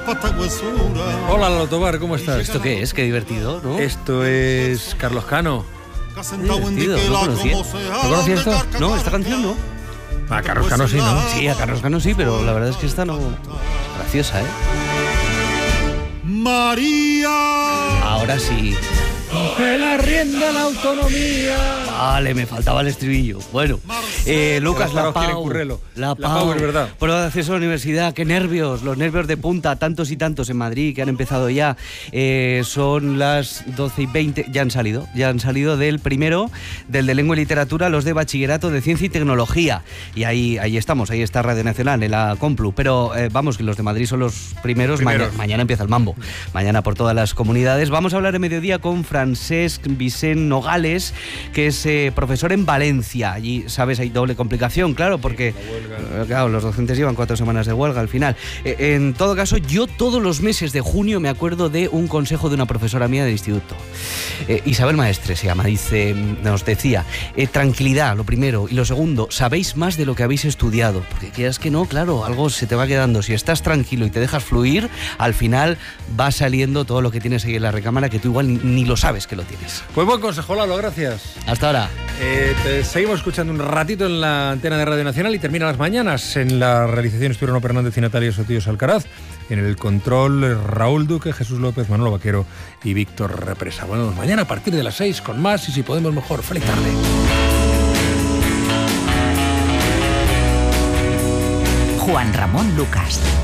Hola, Lalo Tobar, ¿cómo estás? ¿Esto qué es? Qué divertido, ¿no? Esto es Carlos Cano. Divertido, no conocía. ¿No conocías esto? No, esta canción no. A Carlos Cano sí, ¿no? Sí, a Carlos Cano sí, pero la verdad es que esta no... Graciosa, ¿eh? María. Ahora sí. ¡Que la rienda la autonomía! Vale, me faltaba el estribillo. Bueno, Lucas, La Pau, es verdad. Prueba de acceso a la universidad, qué nervios, los nervios de punta, tantos y tantos en Madrid que han empezado ya. Son las 12:20, ya han salido del primero, del de Lengua y Literatura, los de Bachillerato de Ciencia y Tecnología. Y ahí estamos, ahí está Radio Nacional, en la Complu. Pero vamos, que los de Madrid son los primeros. Mañana empieza el mambo. Mañana por todas las comunidades. Vamos a hablar en mediodía con Francesc Vicent Nogales, que es profesor en Valencia. Allí, ¿sabes? Hay doble complicación, claro, porque claro, los docentes llevan 4 semanas de huelga al final. En todo caso, yo todos los meses de junio me acuerdo de un consejo de una profesora mía del instituto. Isabel Maestre se llama, nos decía, tranquilidad, lo primero, y lo segundo, sabéis más de lo que habéis estudiado, porque quieras que no, claro, algo se te va quedando. Si estás tranquilo y te dejas fluir, al final va saliendo todo lo que tienes ahí en la recámara, que tú igual ni lo sabes que lo tienes. Pues buen consejo, Lalo, gracias. Hasta ahora. Te seguimos escuchando un ratito en la antena de Radio Nacional y termina las mañanas. En la realización estuvieron Fernández y Natalia Sotillos Alcaraz. En el control, Raúl Duque, Jesús López, Manolo Vaquero y Víctor Represa. Bueno, mañana a partir de las 6 con más y si podemos mejor. ¡Feliz tarde! Juan Ramón Lucas.